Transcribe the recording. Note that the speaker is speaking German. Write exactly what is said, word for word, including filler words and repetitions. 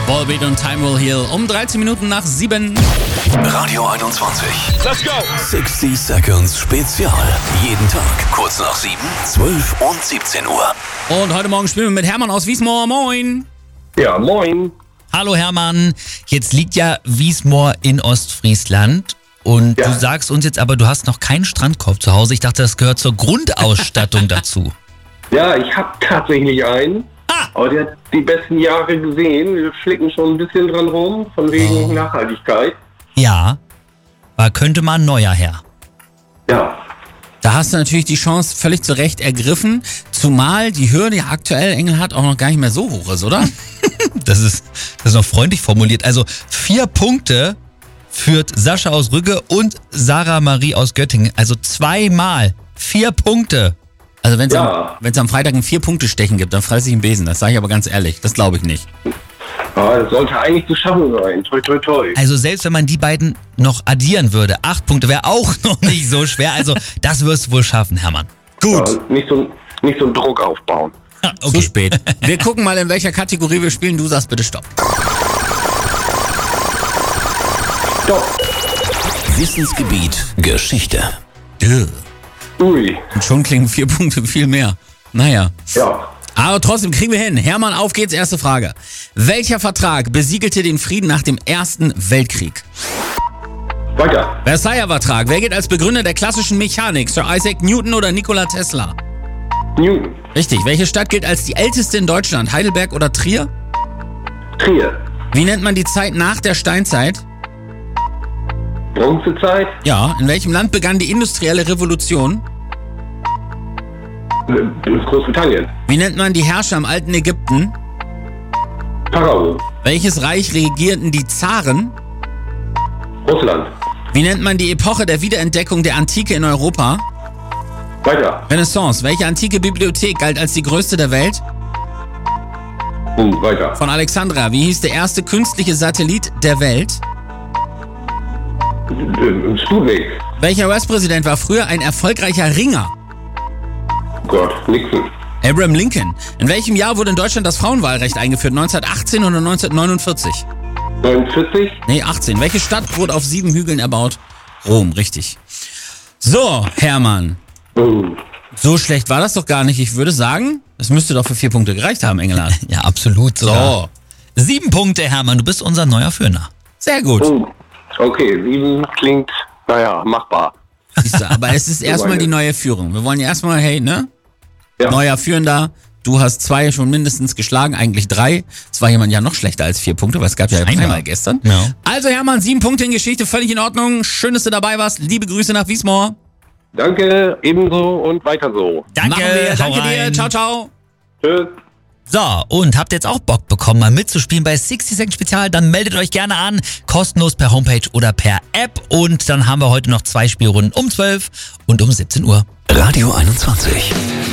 Volbeat und Time Will Heal um dreizehn Minuten nach sieben. Radio einundzwanzig. Let's go! sechzig Seconds Spezial. Jeden Tag kurz nach sieben, zwölf und siebzehn Uhr. Und heute Morgen spielen wir mit Hermann aus Wiesmoor. Moin. Ja, moin. Hallo Hermann, jetzt liegt ja Wiesmoor in Ostfriesland und Ja. du sagst uns jetzt aber, du hast noch keinen Strandkorb zu Hause. Ich dachte, das gehört zur Grundausstattung dazu. Ja, ich habe tatsächlich einen. Ah. Aber der hat die besten Jahre gesehen. Wir flicken schon ein bisschen dran rum, von wegen Oh. Nachhaltigkeit. Ja, aber könnte mal ein neuer her. Ja. Da hast du natürlich die Chance völlig zu Recht ergriffen, zumal die Hürde ja aktuell Engelhardt auch noch gar nicht mehr so hoch ist, oder? Das ist, das ist noch freundlich formuliert. Also vier Punkte führt Sascha aus Rügge und Sarah Marie aus Göttingen. Also zweimal vier Punkte. Also wenn es Ja. am, wenn's am Freitag ein Vier-Punkte-Stechen gibt, dann fresse ich einen Besen. Das sage ich aber ganz ehrlich. Das glaube ich nicht. Aber das sollte eigentlich zu schaffen sein. Toi, toi, toi. Also selbst wenn man die beiden noch addieren würde, acht Punkte wäre auch noch nicht so schwer. Also das wirst du wohl schaffen, Hermann. Gut. Ja, nicht, so, nicht so einen Druck aufbauen. Zu spät. Wir gucken mal, in welcher Kategorie wir spielen. Du sagst bitte Stopp. Stopp. Wissensgebiet Geschichte. Ugh. Ui. Und schon klingen vier Punkte viel mehr. Naja. Ja. Aber trotzdem kriegen wir hin. Hermann, auf geht's. Erste Frage. Welcher Vertrag besiegelte den Frieden nach dem Ersten Weltkrieg? Weiter. Versailler Vertrag. Wer gilt als Begründer der klassischen Mechanik? Sir Isaac Newton oder Nikola Tesla? Newton. Richtig. Welche Stadt gilt als die älteste in Deutschland? Heidelberg oder Trier? Trier. Wie nennt man die Zeit nach der Steinzeit? Bronzezeit. Ja. In welchem Land begann die industrielle Revolution? Äh, Großbritannien. Wie nennt man die Herrscher im alten Ägypten? Pharao. Welches Reich regierten die Zaren? Russland. Wie nennt man die Epoche der Wiederentdeckung der Antike in Europa? Weiter. Renaissance. Welche antike Bibliothek galt als die größte der Welt? Und weiter. Von Alexandria. Wie hieß der erste künstliche Satellit der Welt? Äh, Sputnik. Welcher U S-Präsident war früher ein erfolgreicher Ringer? Oh Gott. Nixon. Abraham Lincoln. In welchem Jahr wurde in Deutschland das Frauenwahlrecht eingeführt? neunzehnhundertachtzehn oder neunzehnhundertneunundvierzig? neunundvierzig. Nee, achtzehn. Welche Stadt wurde auf sieben Hügeln erbaut? Rom, richtig. So, Hermann. Oh. So schlecht war das doch gar nicht. Ich würde sagen, es müsste doch für vier Punkte gereicht haben, Engelhardt. Ja, absolut. So, Sieben Punkte, Hermann. Du bist unser neuer Führer. sehr gut. Oh. Okay, sieben klingt, naja, machbar. Siehst du, aber es ist erstmal die neue Führung. Wir wollen ja erstmal, hey, ne? Ja. Neuer Führender. Du hast zwei schon mindestens geschlagen, eigentlich drei. Es war jemand ja noch schlechter als vier Punkte, weil es gab ja Scheinbar. dreimal gestern. Ja. Also Hermann, sieben Punkte in Geschichte, völlig in Ordnung. Schön, dass du dabei warst. Liebe Grüße nach Wiesmoor. Danke, ebenso und weiter so. Danke, Machen wir. hau Danke dir. rein. Ciao, ciao. Tschüss. So, und habt ihr jetzt auch Bock bekommen, mal mitzuspielen bei sechzig Seconds Spezial? Dann meldet euch gerne an, kostenlos per Homepage oder per App. Und dann haben wir heute noch zwei Spielrunden um zwölf und um siebzehn Uhr. Radio einundzwanzig.